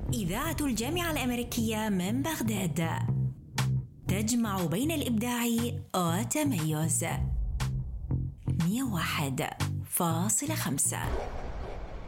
إذاعة الجامعة الأمريكية من بغداد تجمع بين الإبداع والتميز. 101.5